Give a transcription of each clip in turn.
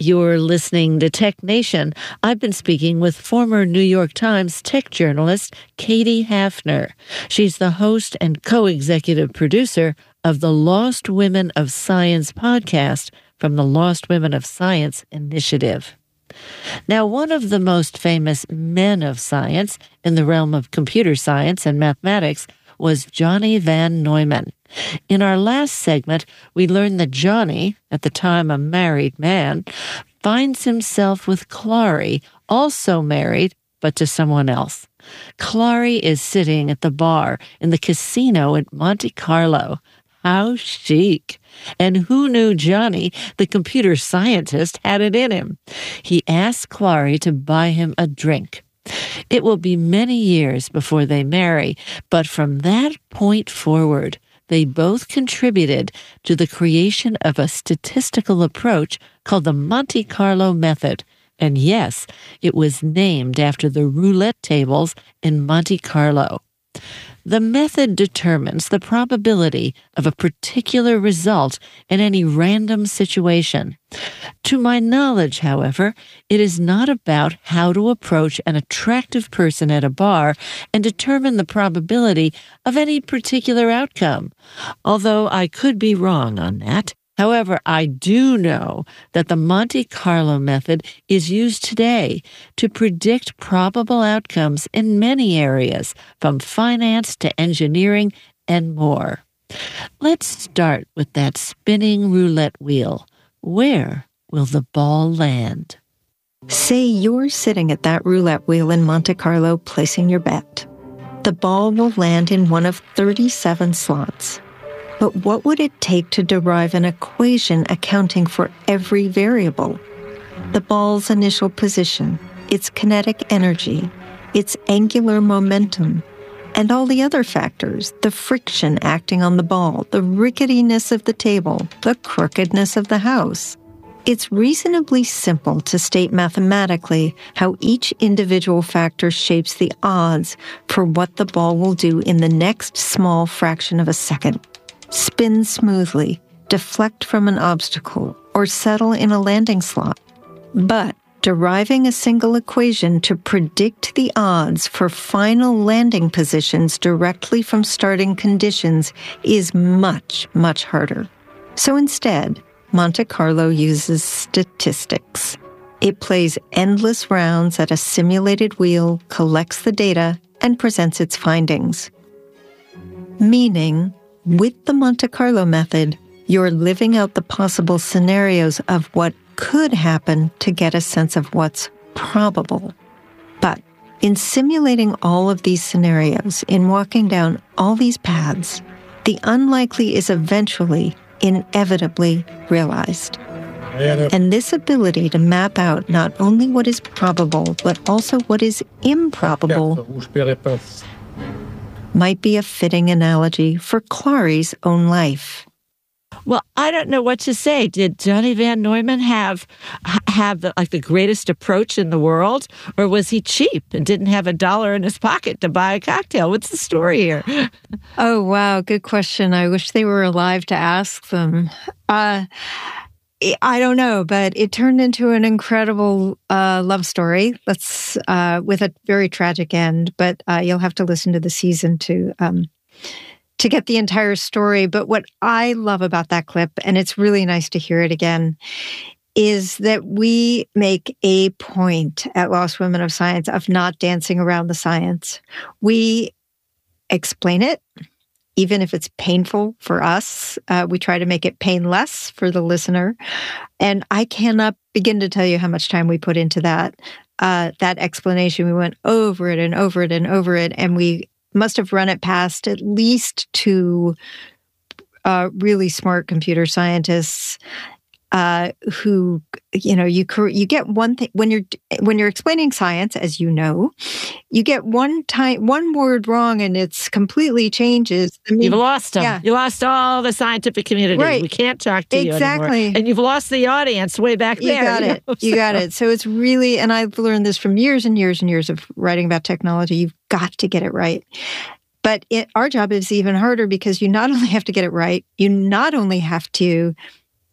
You're listening to Tech Nation. I've been speaking with former New York Times tech journalist Katie Hafner. She's the host and co-executive producer of the Lost Women of Science podcast from the Lost Women of Science Initiative. Now, one of the most famous men of science in the realm of computer science and mathematics was Johnny Van Neumann. In our last segment, we learned that Johnny, at the time a married man, finds himself with Clary, also married, but to someone else. Clary is sitting at the bar in the casino at Monte Carlo. How chic. And who knew Johnny, the computer scientist, had it in him? He asked Clary to buy him a drink. It will be many years before they marry, but from that point forward, they both contributed to the creation of a statistical approach called the Monte Carlo method. And yes, it was named after the roulette tables in Monte Carlo. The method determines the probability of a particular result in any random situation. To my knowledge, however, it is not about how to approach an attractive person at a bar and determine the probability of any particular outcome, although I could be wrong on that. However, I do know that the Monte Carlo method is used today to predict probable outcomes in many areas, from finance to engineering and more. Let's start with that spinning roulette wheel. Where will the ball land? Say you're sitting at that roulette wheel in Monte Carlo placing your bet. The ball will land in one of 37 slots. But what would it take to derive an equation accounting for every variable? The ball's initial position, its kinetic energy, its angular momentum, and all the other factors, the friction acting on the ball, the ricketiness of the table, the crookedness of the house. It's reasonably simple to state mathematically how each individual factor shapes the odds for what the ball will do in the next small fraction of a second. Spin smoothly, deflect from an obstacle, or settle in a landing slot. But deriving a single equation to predict the odds for final landing positions directly from starting conditions is much, much harder. So instead, Monte Carlo uses statistics. It plays endless rounds at a simulated wheel, collects the data, and presents its findings. Meaning, with the Monte Carlo method, you're living out the possible scenarios of what could happen to get a sense of what's probable. But in simulating all of these scenarios, in walking down all these paths, the unlikely is eventually, inevitably realized. And this ability to map out not only what is probable, but also what is improbable might be a fitting analogy for Clary's own life. Well, I don't know what to say. Did Johnny Van Neumann have the greatest approach in the world, or was he cheap and didn't have $1 in his pocket to buy a cocktail? What's the story here? Oh, wow. Good question. I wish they were alive to ask them. I don't know, but it turned into an incredible love story. That's with a very tragic end. But you'll have to listen to the season to get the entire story. But what I love about that clip, and it's really nice to hear it again, is that we make a point at Lost Women of Science of not dancing around the science. We explain it. Even if it's painful for us, we try to make it painless for the listener. And I cannot begin to tell you how much time we put into that explanation. We went over it and over it and over it, and we must have run it past at least two really smart computer scientists who, you get one thing when you're explaining science, as you know, you get one word wrong and it's completely changes. You've lost them. Yeah. You lost all the scientific community. Right. We can't talk to you exactly. anymore. And you've lost the audience way back there. You got it. So it's really, and I've learned this from years and years and years of writing about technology. You've got to get it right. But our job is even harder because you not only have to get it right, you not only have to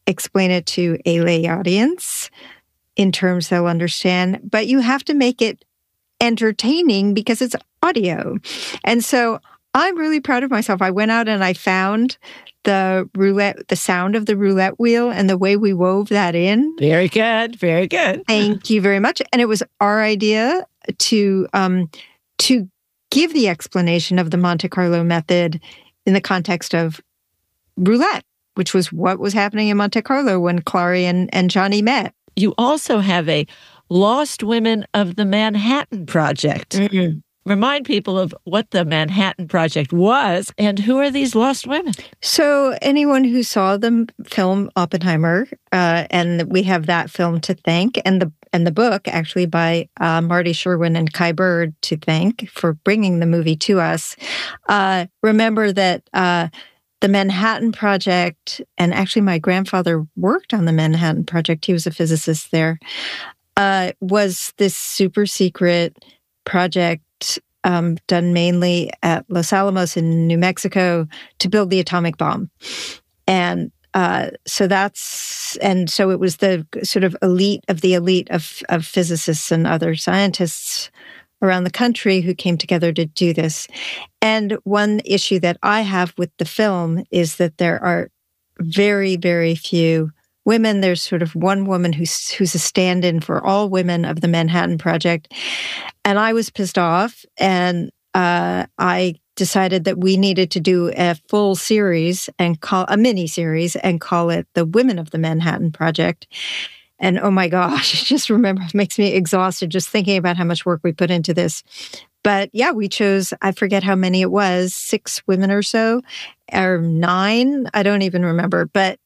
explain it to a lay audience in terms they'll understand, but you have to make it entertaining because it's audio. And so I'm really proud of myself. I went out and I found the sound of the roulette wheel and the way we wove that in. Very good. Very good. Thank you very much. And it was our idea to give the explanation of the Monte Carlo method in the context of roulette, which was what was happening in Monte Carlo when Clary and Johnny met. You also have a Lost Women of the Manhattan Project. Mm-hmm. Remind people of what the Manhattan Project was and who are these lost women? So anyone who saw the film Oppenheimer, and we have that film to thank, and the book actually by Marty Sherwin and Kai Bird to thank for bringing the movie to us. Remember that the Manhattan Project, and actually my grandfather worked on the Manhattan Project. He was a physicist there. Was this super secret project done mainly at Los Alamos in New Mexico to build the atomic bomb. And so it was the sort of elite of physicists and other scientists around the country who came together to do this. And one issue that I have with the film is that there are very, very few women. There's sort of one woman who's a stand-in for all women of the Manhattan Project. And I was pissed off, and I decided that we needed to do a full series and a mini series and call it The Women of the Manhattan Project. And oh my gosh, just remember, it makes me exhausted just thinking about how much work we put into this. But yeah, we chose, I forget how many it was, 6 women or so, or 9, I don't even remember. But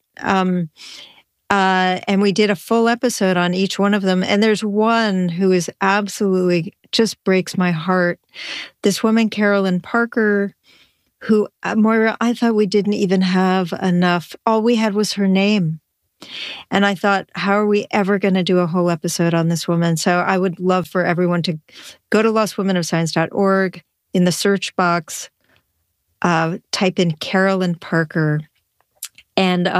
and we did a full episode on each one of them. And there's one who is absolutely just breaks my heart. This woman, Carolyn Parker, who, Moira, I thought we didn't even have enough. All we had was her name. And I thought, how are we ever going to do a whole episode on this woman? So I would love for everyone to go to lostwomenofscience.org. In the search box, type in Carolyn Parker. And